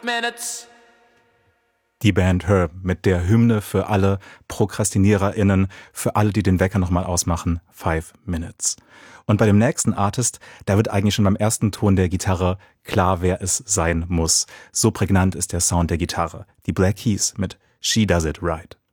minutes. Die Band Her mit der Hymne für alle Prokrastinierer*innen, für alle, die den Wecker nochmal ausmachen, 5 Minutes. Und bei dem nächsten Artist, da wird eigentlich schon beim ersten Ton der Gitarre klar, wer es sein muss. So prägnant ist der Sound der Gitarre. Die Black Keys mit She Does It Right.